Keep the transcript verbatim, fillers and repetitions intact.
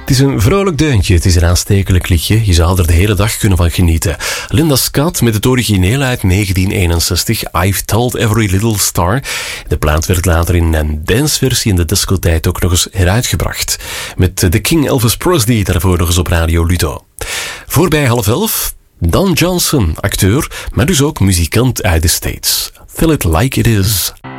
Het is een vrolijk deuntje, het is een aanstekelijk liedje. Je zou er de hele dag kunnen van genieten. Linda Scott met het origineel uit negentien eenenzestig, I've Told Every Little Star. De plaat werd later in een danceversie in de discotijd ook nog eens heruitgebracht. Met de King Elvis Presley daarvoor nog eens op Radio Ludo. Voorbij half elf, Don Johnson, acteur, maar dus ook muzikant uit de States. Feel It Like It Is.